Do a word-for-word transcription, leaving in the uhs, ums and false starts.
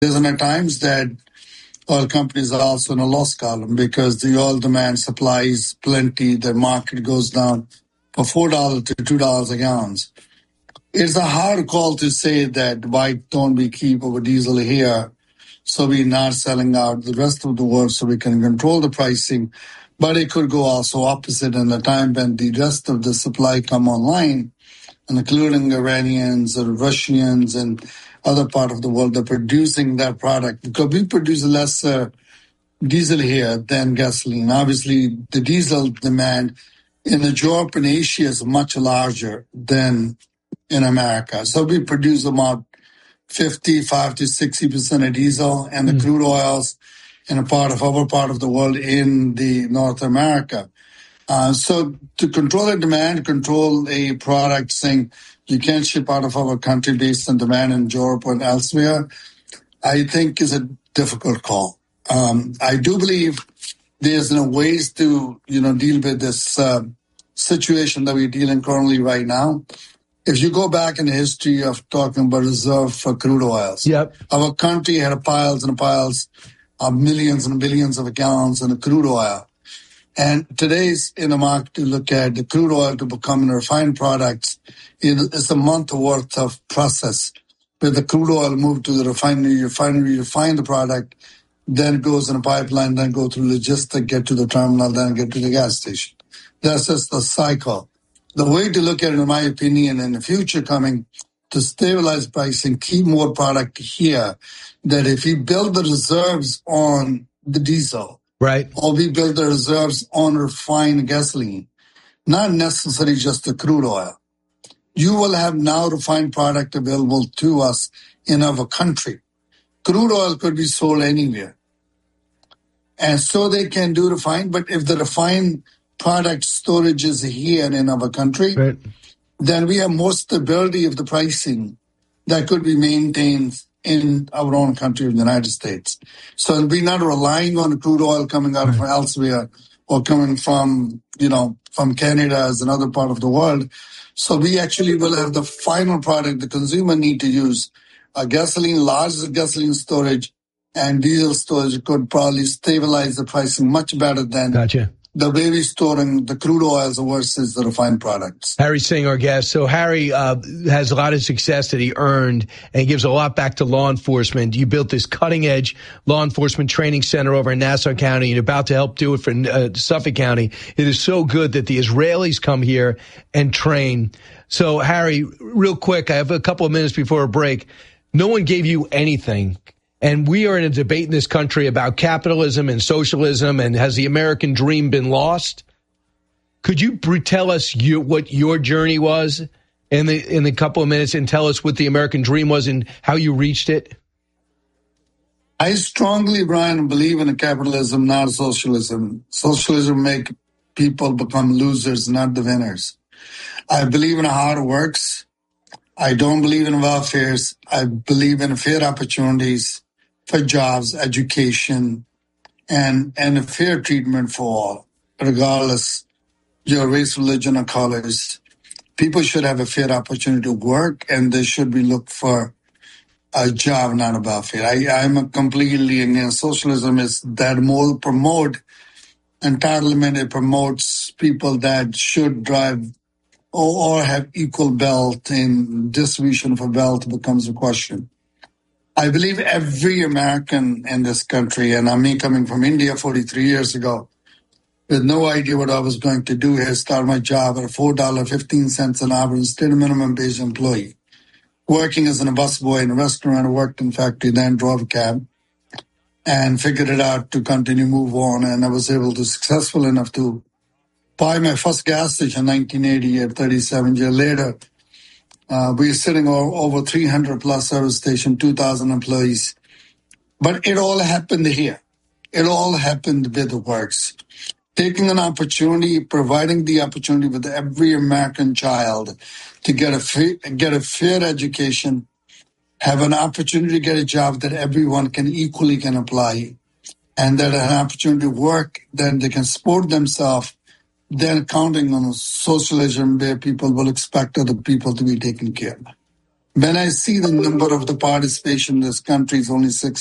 There's at times that oil companies are also in a loss column because the oil demand supply is plenty. The market goes down from four dollars to two dollars a gallon. It's a hard call to say that why don't we keep our diesel here so we're not selling out the rest of the world so we can control the pricing. But it could go also opposite in the time when the rest of the supply come online, and including Iranians or Russians and other part of the world that are producing that product. Because we produce less uh, diesel here than gasoline. Obviously, the diesel demand in Europe and Asia is much larger than in America. So we produce about fifty-five to sixty percent of diesel and the mm. crude oils in a part of our part of the world in the North America. Uh, so to control the demand, control a product saying you can't ship out of our country based on demand in Europe and elsewhere, I think is a difficult call. Um, I do believe there's no ways to, you know, deal with this uh, situation that we're dealing currently right now. If you go back in the history of talking about reserve for crude oils, yep. our country had piles and piles of millions and billions of gallons in crude oil. And today's in the market to look at the crude oil to become a refined product, it's a month worth of process where the crude oil moved to the refinery, refinery, refine the product, then goes in a pipeline, then go through logistics, get to the terminal, then get to the gas station. That's just the cycle. The way to look at it, in my opinion, in the future coming to stabilize pricing, keep more product here, that if we build the reserves on the diesel, right, or we build the reserves on refined gasoline, not necessarily just the crude oil, you will have now refined product available to us in our country. Crude oil could be sold anywhere. And so they can do refined, but if the refined product storage is here in our country, right, then we have more stability of the pricing that could be maintained in our own country of the United States. So we're not relying on crude oil coming out right. from elsewhere or coming from, you know, from Canada as another part of the world. So we actually will have the final product the consumer need to use. A gasoline, large gasoline storage and diesel storage could probably stabilize the pricing much better than gotcha. the way we're storing the crude oils versus the refined products. Harry Singh, our guest. So Harry uh, has a lot of success that he earned and gives a lot back to law enforcement. You built this cutting-edge law enforcement training center over in Nassau County. You're about to help do it for uh, Suffolk County. It is so good that the Israelis come here and train. So, Harry, real quick, I have a couple of minutes before a break. No one gave you anything. And we are in a debate in this country about capitalism and socialism, and has the American dream been lost? Could you tell us you, what your journey was in the in the couple of minutes, and tell us what the American dream was and how you reached it? I strongly, Brian, believe in a capitalism, not socialism. Socialism make people become losers, not the winners. I believe in hard works. I don't believe in welfare. I believe in fair opportunities for jobs, education, and, and a fair treatment for all, regardless your race, religion, or colors. People should have a fair opportunity to work, and they should be looked for a job, not a welfare. I, I'm a completely against socialism. Is that more promote entitlement? It promotes people that should drive or, or have equal wealth, and distribution of wealth becomes a question. I believe every American in this country, and I'm me coming from India forty-three years ago, with no idea what I was going to do, here, start my job at four dollars and fifteen cents an hour instead of minimum wage employee. Working as a busboy in a restaurant, worked in factory, then drove a cab, and figured it out to continue move on. And I was able to successful enough to buy my first gas station in nineteen eighty-eight, thirty-seven years later. Uh, we're sitting over, over three hundred plus service station, two thousand employees. But it all happened here. It all happened with the works. Taking an opportunity, providing the opportunity with every American child to get a free, get a fair education, have an opportunity to get a job that everyone can equally can apply, and that an opportunity to work, then they can support themselves. Then counting on socialism where people will expect other people to be taken care of. When I see the number of the participation in this country is only six